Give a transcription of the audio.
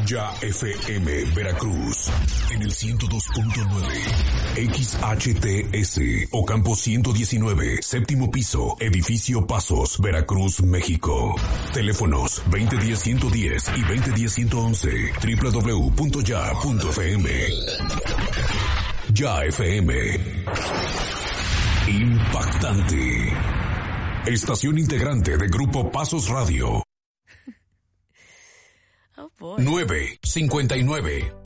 Ya FM Veracruz en el 102.9 XHTS Ocampo 119, séptimo piso, edificio Pasos, Veracruz, México. Teléfonos 2010-110 y 2010-111, www.ya.fm. Ya FM. Impactante. Estación integrante de Grupo Pasos Radio. Oh boy. 959.